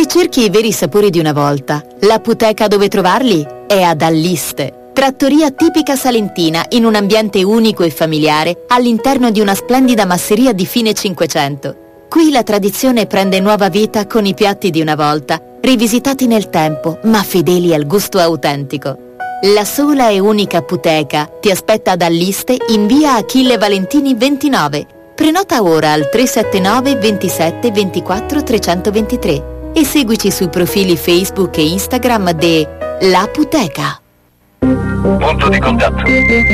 Se cerchi i veri sapori di una volta, l'apoteca dove trovarli è ad Alliste. Trattoria tipica salentina in un ambiente unico e familiare all'interno di una splendida masseria di fine Cinquecento. Qui la tradizione prende nuova vita con i piatti di una volta, rivisitati nel tempo ma fedeli al gusto autentico. La sola e unica apoteca ti aspetta ad Alliste in via Achille Valentini 29. Prenota ora al 379 27 24 323 e seguici sui profili Facebook e Instagram de L'Apoteca. Punto di contatto.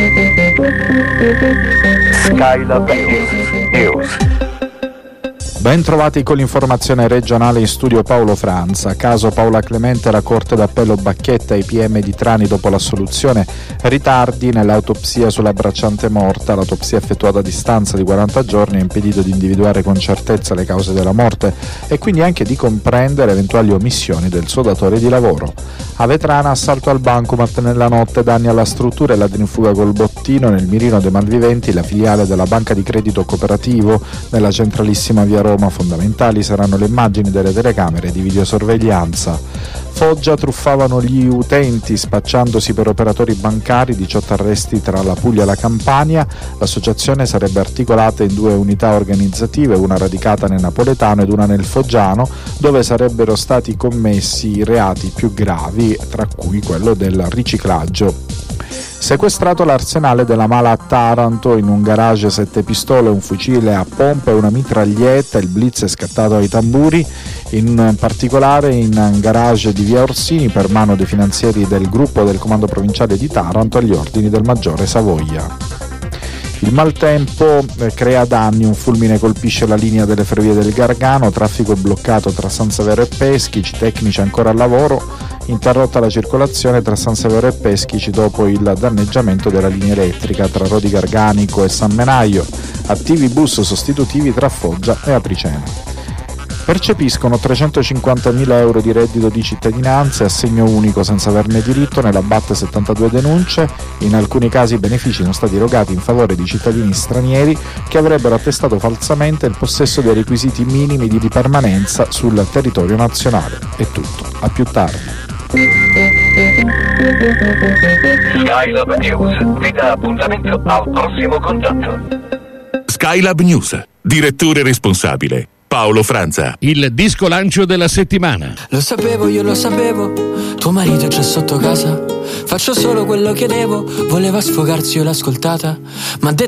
Skylab News. Ben trovati con l'informazione regionale in studio Paolo Franza. Caso Paola Clemente, la Corte d'Appello bacchetta i PM di Trani dopo l'assoluzione. Ritardi nell'autopsia sulla bracciante morta. L'autopsia effettuata a distanza di 40 giorni ha impedito di individuare con certezza le cause della morte e quindi anche di comprendere eventuali omissioni del suo datore di lavoro. A Vetrana, assalto al bancomat nella notte, danni alla struttura e ladri in fuga col bottino. Nel mirino dei malviventi la filiale della banca di credito cooperativo nella centralissima via Roma. Fondamentali saranno le immagini delle telecamere di videosorveglianza. Foggia, truffavano gli utenti spacciandosi per operatori bancari, 18 arresti tra la Puglia e la Campania. L'associazione sarebbe articolata in 2 unità organizzative, una radicata nel napoletano ed una nel foggiano, dove sarebbero stati commessi i reati più gravi, tra cui quello del riciclaggio. Sequestrato l'arsenale della mala a Taranto, in un garage 7 pistole, un fucile a pompa e una mitraglietta. Il blitz è scattato ai tamburi, in particolare in garage di via Orsini per mano dei finanzieri del gruppo del comando provinciale di Taranto agli ordini del maggiore Savoia. Il maltempo crea danni, un fulmine colpisce la linea delle ferrovie del Gargano, traffico bloccato tra San Severo e Peschici, tecnici ancora al lavoro, interrotta la circolazione tra San Severo e Peschici dopo il danneggiamento della linea elettrica tra Rodi Garganico e San Menaio, attivi bus sostitutivi tra Foggia e Apricena. Percepiscono 350.000 euro di reddito di cittadinanza e assegno unico senza averne diritto. Nella BAT 72 denunce, in alcuni casi i benefici sono stati erogati in favore di cittadini stranieri che avrebbero attestato falsamente il possesso dei requisiti minimi di permanenza sul territorio nazionale. È tutto, a più tardi. Skylab News vi dà appuntamento al prossimo contatto. Skylab News, direttore responsabile Paolo Franza. Il disco lancio della settimana. Lo sapevo, io lo sapevo, tuo marito c'è sotto casa, faccio solo quello che devo, voleva sfogarsi, io l'ho ascoltata, ma